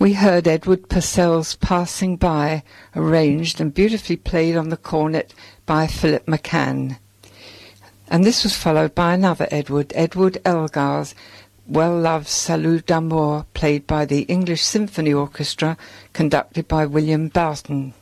We heard Edward Purcell's Passing By, arranged and beautifully played on the cornet by Philip McCann. And this was followed by another Edward Elgar's well-loved Salut d'Amour, played by the English Symphony Orchestra, conducted by William Barton.